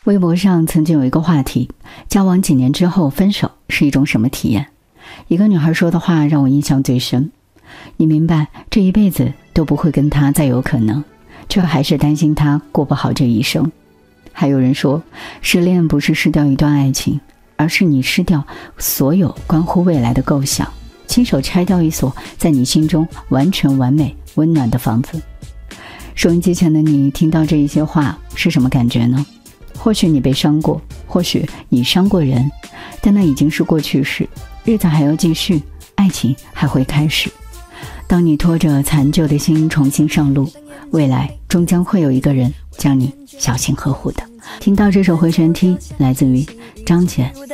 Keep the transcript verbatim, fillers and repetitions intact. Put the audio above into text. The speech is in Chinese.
微博上曾经有一个话题，交往几年之后分手是一种什么体验？一个女孩说的话让我印象最深。你明白这一辈子都不会跟他再有可能，却还是担心他过不好这一生。还有人说，失恋不是失掉一段爱情，而是你失掉所有关乎未来的构想，亲手拆掉一所在你心中完全完美温暖的房子。收音机前的你听到这一些话是什么感觉呢？或许你被伤过，或许你伤过人，但那已经是过去式，日子还要继续，爱情还会开始。当你拖着残旧的心重新上路，未来终将会有一个人将你小心呵护的。听到这首回旋踢，来自于张杰。